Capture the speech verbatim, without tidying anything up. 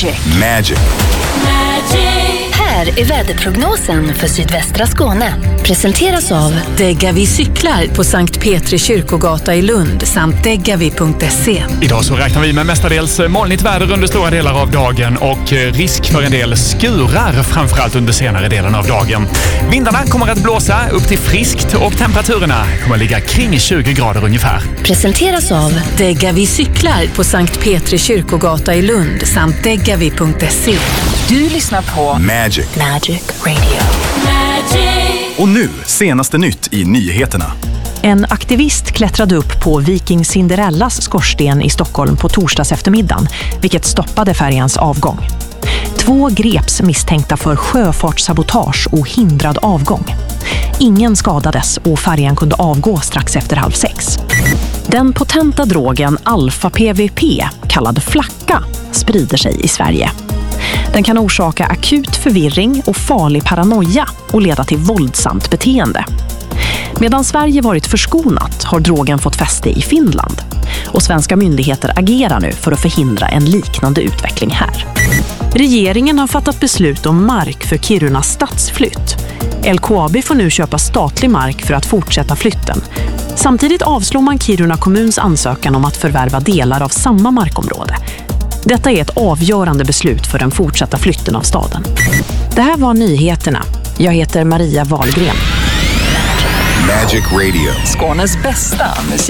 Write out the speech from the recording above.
Magic. Magic. Här är väderprognosen för sydvästra Skåne. Presenteras av Degavi cyklar på Sankt Petri kyrkogata i Lund samt degavi punkt se. Idag så räknar vi med mestadels molnigt väder under stora delar av dagen och risk för en del skurar framförallt under senare delen av dagen. Vindarna kommer att blåsa upp till friskt och temperaturerna kommer att ligga kring tjugo grader ungefär. Presenteras av Degavi cyklar på Sankt Petri kyrkogata i Lund samt degavi punkt se. Du lyssnar på Magic. Magic Radio. Magic. Och nu, senaste nytt i nyheterna. En aktivist klättrade upp på Viking Cinderellas skorsten i Stockholm på torsdags eftermiddagen, vilket stoppade färjans avgång. Två greps misstänkta för sjöfartssabotage och hindrad avgång. Ingen skadades och färjan kunde avgå strax efter halv sex. Den potenta drogen alfa-P V P, kallad flacka, sprider sig i Sverige. Den kan orsaka akut förvirring och farlig paranoia och leda till våldsamt beteende. Medan Sverige varit förskonat har drogen fått fäste i Finland. Och svenska myndigheter agerar nu för att förhindra en liknande utveckling här. Regeringen har fattat beslut om mark för Kirunas stadsflytt. L K A B får nu köpa statlig mark för att fortsätta flytten. Samtidigt avslår man Kiruna kommuns ansökan om att förvärva delar av samma markområde. Detta är ett avgörande beslut för den fortsatta flytten av staden. Det här var nyheterna. Jag heter Maria Wahlgren. Magic Radio. Skånes bästa musik.